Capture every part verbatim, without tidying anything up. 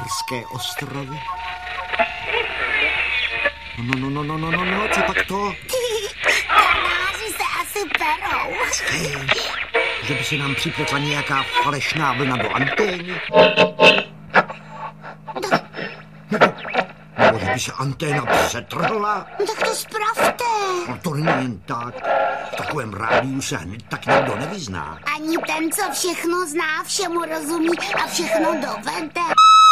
Kanárské ostrovy. No, no, no, no, no, no, no, co pak to? Kanáři se asi perou. Že by se nám připletla nějaká falešná vlna do antény? Nebo že by se anténa přetrhla? Tak to spravte. No to není jen tak. V takovém rádiu se hned tak nikdo nevyzná. Ani ten, co všechno zná, všemu rozumí a všechno dovede.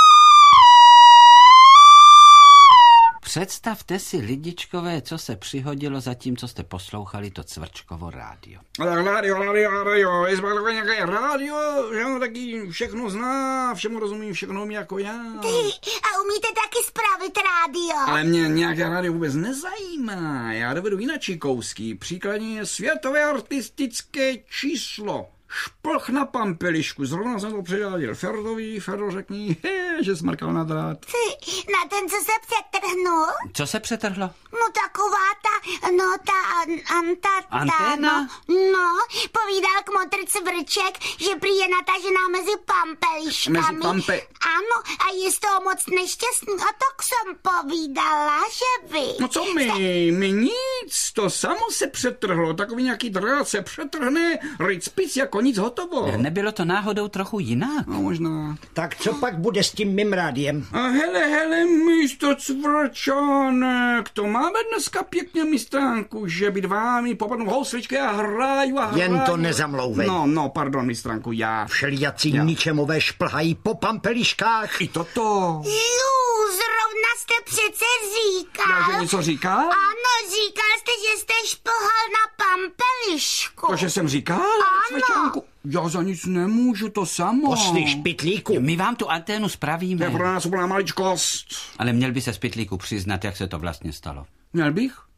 Představte si, lidičkové, co se přihodilo za tím, co jste poslouchali to Cvrčkovo rádio. Rádio, rádio, rádio, je zbavilo nějaké rádio, že on taky všechno zná, všemu rozumí, všechno umí jako já. A umíte taky spravit rádio. Ale mě nějaké rádio vůbec nezajímá, já dovedu jinačí kousky, příkladně je světové artistické číslo. Šplch na pampelišku, zrovna jsem to předáděl Ferdovi, Ferdo řekni, he, že smrkal na drát. Na ten, co se přetrhnul? Co se přetrhlo? No taková ta, no ta, an, ta, ta, Anténa? no, no, povídal kmotr Cvrček, že prý je natažená mezi pampeliškami. Mezi pampe... Ano, a je z toho moc nešťastný, a tak jsem povídala, že vy. No co my, my nic, to samo se přetrhlo, takový nějaký drát se přetrhne, ryc pic jako nic hotovo. Nebylo to náhodou trochu jinak? No možná. Tak co pak bude s tím mým rádiem? A hele, hele, místo Cvrčánek, to máme dneska pěkně mistránku, že být vámi popadnu housličky a hraju a hraju. Jen to nezamlouvej. No, no, pardon, mistránku, já. Všelijací Já. ničemové šplhají po pampeliškách. I toto. Jú, zrovna jste přece říkal. Já, že něco říkal? Ano, říkal jste, že jste šplhal na pampelišku. To, že jsem říkal? Ano. Cvrčánku, já za nic nemůžu, to samo. Poslyš, pytlíku. My vám tu anténu To spravíme. je pro nás úplná maličkost. Ale měl by se z pytlíku přiznat, jak se to vlastně stalo. Měl bych?